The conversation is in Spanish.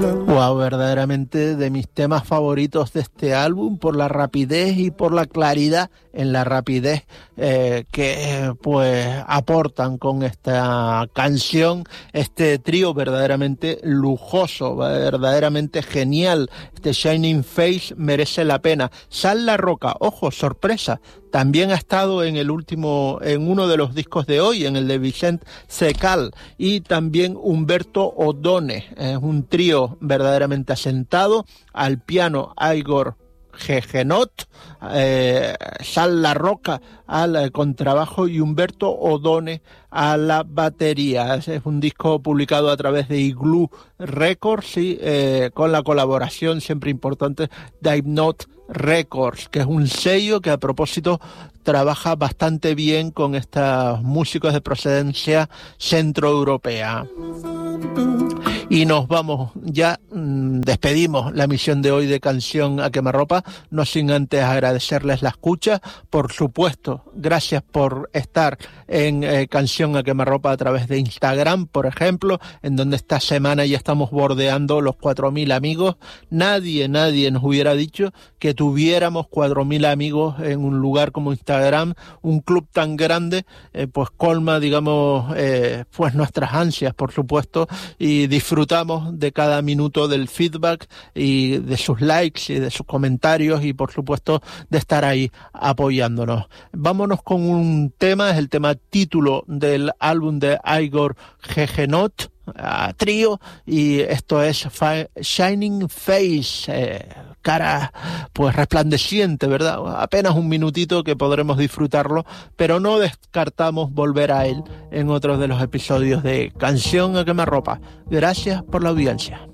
Wow, verdaderamente de mis temas favoritos de este álbum, por la rapidez y por la claridad en la rapidez que pues aportan con esta canción, este trío verdaderamente lujoso, verdaderamente genial. Este Shining Face merece la pena. Sal La Roca, ojo, sorpresa, también ha estado en uno de los discos de hoy, en el de Vicent Secal, y también Humberto O'Donnell. Es un trío verdaderamente asentado, al piano Igor Gegenot, Sal La Roca al contrabajo y Humberto O'Donnell a la batería. Es un disco publicado a través de Igloo Records y con la colaboración siempre importante de Hypnote Records, que es un sello que a propósito trabaja bastante bien con estos músicos de procedencia centroeuropea. Y nos vamos, ya despedimos la emisión de hoy de Canción a Quemarropa, no sin antes agradecerles la escucha. Por supuesto, gracias por estar en Canción a Quemarropa a través de Instagram, por ejemplo, en donde esta semana ya estamos bordeando los 4.000 amigos. Nadie nos hubiera dicho que tuviéramos 4.000 amigos en un lugar como Instagram, un club tan grande, pues colma, digamos, pues nuestras ansias, por supuesto, y disfrutamos de cada minuto del feedback y de sus likes y de sus comentarios y por supuesto de estar ahí apoyándonos. Vámonos con un tema, es el tema título del álbum de Igor Gegenot, trío, y esto es Shining Face, cara pues resplandeciente, ¿verdad? Apenas un minutito que podremos disfrutarlo, pero no descartamos volver a él en otros de los episodios de Canción a Quemarropa. Gracias por la audiencia.